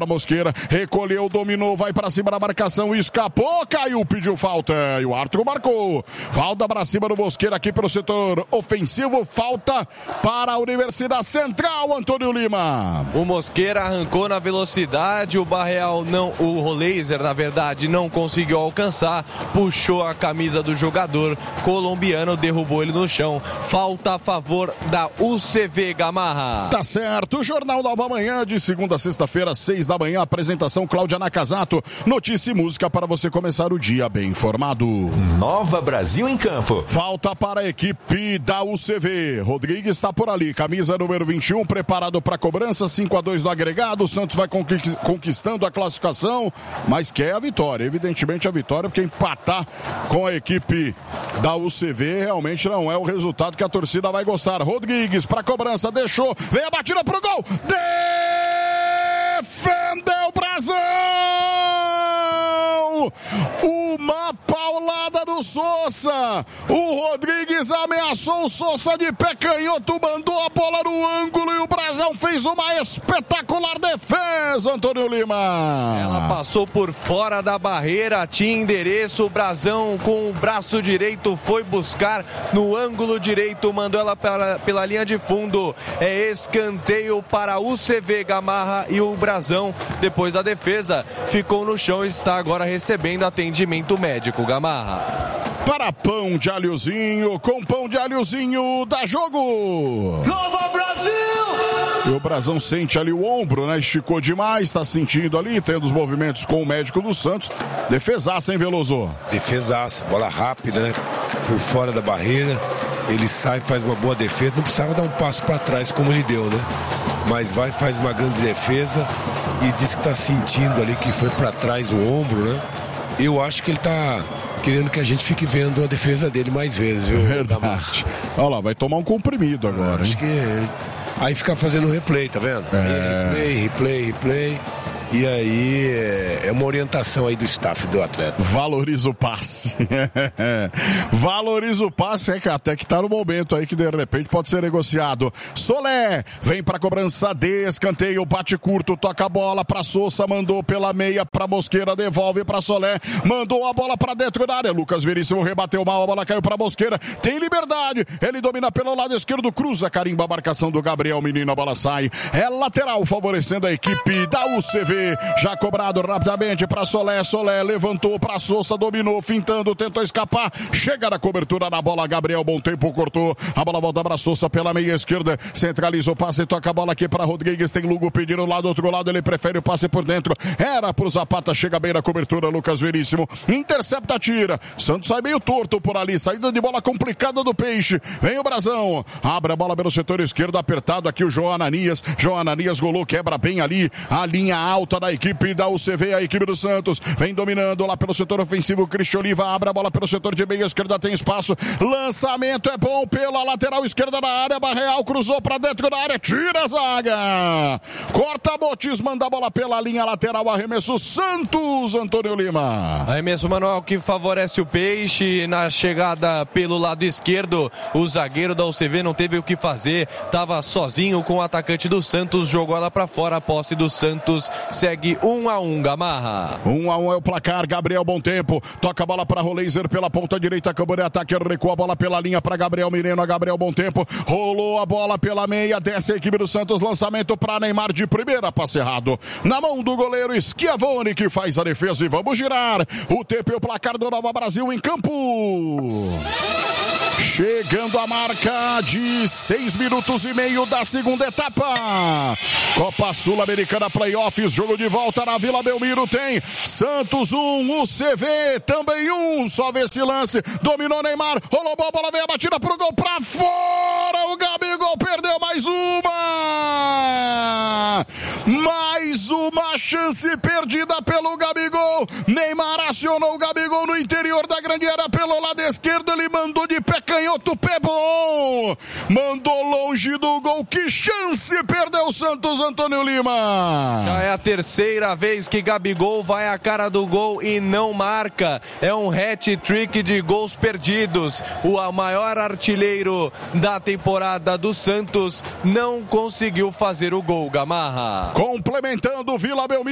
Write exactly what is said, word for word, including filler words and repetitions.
pra Mosqueira, recolheu, dominou, vai pra cima da marcação, escapou, caiu, pediu falta e o árbitro marcou. Falta pra cima do Mosqueira aqui pelo setor ofensivo, falta para a Universidade Central, Antônio Lima. O Mosqueira arrancou na velocidade, o Barreal não, o Roleiser na verdade não conseguiu alcançar, puxou a camisa do jogador colombiano, derrubou ele no chão. Falta a favor da U C V, Gamarra. Tá certo, o Jornal Nova Manhã de segunda a sexta-feira, seis da manhã, apresentação Cláudia Nakazato, notícia e música para você começar o dia bem informado. Nova Brasil em campo. Falta para a equipe da U C V. Rodrigues está por ali, camisa número vinte e um, preparado para cobrança, cinco a dois no agregado. O Santos vai conquistando a classificação, mas quer a vitória, evidentemente a vitória, porque empatar com a equipe da U C V realmente não é o resultado que a torcida vai gostar. Rodrigues para cobrança, deixou, vem a batida pro gol, defendeu Brasão! Uma paulada do Sousa, o Rodrigues ameaçou o Sousa de pé canhoto, mandou a bola no ângulo e o Brasão fez uma espetacular defesa, Antônio Lima. Ela passou por fora da barreira, tinha endereço, o Brasão com o braço direito foi buscar no ângulo direito, mandou ela pela, pela linha de fundo. É escanteio para o U C V, Gamarra, e o Brasão, depois da defesa, ficou no chão e está agora recebendo atendimento médico, Gamarra. Para pão de alhozinho, com pão de alhozinho, dá jogo! Nova Brasil! E o Brasão sente ali o ombro, né? Esticou demais, está sentindo ali, tendo os movimentos com o médico do Santos. Defesaça, hein, Veloso? Defesaça, bola rápida, né? Por fora da barreira. Ele sai, faz uma boa defesa. Não precisava dar um passo para trás como ele deu, né? Mas vai, faz uma grande defesa e diz que está sentindo ali que foi para trás o ombro, né? Eu acho que ele está querendo que a gente fique vendo a defesa dele mais vezes, viu? Verdade. Olha lá, vai tomar um comprimido agora. Ah, acho hein? que ele... Aí fica fazendo replay, tá vendo? É. Replay, replay, replay. E aí é uma orientação aí do staff do atleta. Valoriza o passe. Valoriza o passe, é que até que tá no momento aí que de repente pode ser negociado. Solé vem pra cobrança de escanteio, bate curto, toca a bola pra Sousa, mandou pela meia pra Mosqueira, devolve pra Solé, mandou a bola pra dentro da área. Lucas Veríssimo rebateu mal, a bola caiu pra Mosqueira, tem liberdade, ele domina pelo lado esquerdo, cruza, carimba a marcação do Gabriel Menino, a bola sai. É lateral, favorecendo a equipe da U C V. Já cobrado rapidamente para Solé, Solé levantou para Sousa, dominou, fintando, tentou escapar, chega na cobertura na bola, Gabriel, bom tempo, cortou, a bola volta para Sousa pela meia esquerda, centraliza o passe, toca a bola aqui para Rodrigues, tem Lugo pedindo lá do outro lado, ele prefere o passe por dentro, era pro Zapata, chega bem na cobertura, Lucas Veríssimo, intercepta, tira, Santos sai meio torto por ali, saída de bola complicada do Peixe, vem o Brasão, abre a bola pelo setor esquerdo, apertado aqui o João Ananias, João Ananias golou, quebra bem ali, a linha alta da equipe da U C V, a equipe do Santos, vem dominando lá pelo setor ofensivo, Cristian Oliva abre a bola pelo setor de meia esquerda, tem espaço, lançamento é bom pela lateral esquerda da área, Barreal cruzou pra dentro da área, tira a zaga, corta Botis, manda a bola pela linha lateral, arremesso Santos, Antônio Lima. Arremesso manual que favorece o Peixe, na chegada pelo lado esquerdo, o zagueiro da U C V não teve o que fazer, tava sozinho com o atacante do Santos, jogou ela pra fora, a posse do Santos segue um a um, Gamarra. Um a um é o placar, Gabriel, bom tempo, toca a bola para Roleiser pela ponta direita, acabou de ataque, recua a bola pela linha para Gabriel Mireno, Gabriel, bom tempo, rolou a bola pela meia, desce a equipe do Santos, lançamento para Neymar de primeira, passe errado, na mão do goleiro Schiavone, que faz a defesa e vamos girar, o tempo e o placar do Nova Brasil em campo. Chegando a marca de seis minutos e meio da segunda etapa. Copa Sul-Americana Playoffs, jogo de volta na Vila Belmiro, tem Santos um, U C V também um, só vê esse lance, dominou Neymar, rolou a bola, veio a batida pro gol, pra fora, o Gabigol perdeu mais uma, mais uma chance perdida pelo Gabigol, Neymar acionou o Gabigol no interior da grande área pelo lado esquerdo, ele mandou de pé canhoto, pé bom, mandou longe do gol, que chance perdeu o Santos, Antônio Lima. Já é a terceira vez que Gabigol vai à cara do gol e não marca, é um hat-trick de gols perdidos, o maior artilheiro da temporada do Santos não conseguiu fazer o gol, Gamarra. Complementando Vila Belmiro.